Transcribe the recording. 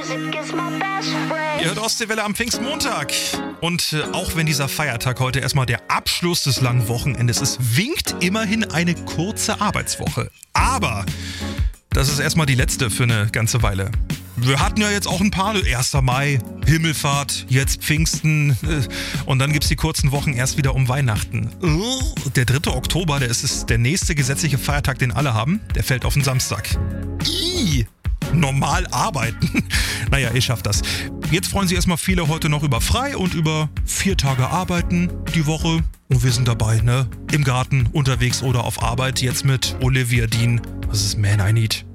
Ihr hört Ostseewelle am Pfingstmontag. Und auch wenn dieser Feiertag heute erstmal der Abschluss des langen Wochenendes ist, winkt immerhin eine kurze Arbeitswoche. Aber das ist erstmal die letzte für eine ganze Weile. Wir hatten ja jetzt auch ein paar, 1. Mai, Himmelfahrt, jetzt Pfingsten und dann gibt's die kurzen Wochen erst wieder um Weihnachten. Der 3. Oktober, der ist der nächste gesetzliche Feiertag, den alle haben, der fällt auf den Samstag. Normal arbeiten. Naja, ihr schafft das. Jetzt freuen sich erstmal viele heute noch über frei und über 4 Tage arbeiten die Woche. Und wir sind dabei, ne? Im Garten, unterwegs oder auf Arbeit. Jetzt mit Olivia Dean. Das ist Man I Need.